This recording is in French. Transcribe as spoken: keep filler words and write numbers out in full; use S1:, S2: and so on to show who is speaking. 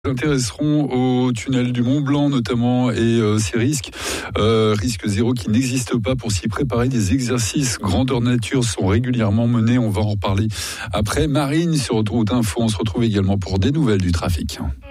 S1: Nous intéresserons au tunnel du Mont Blanc notamment et euh, ses risques, euh, risque zéro qui n'existe pas. Pour s'y préparer, des exercices grandeur nature sont régulièrement menés. On va en reparler après. Marine sur Route Info, on se retrouve également pour des nouvelles du trafic.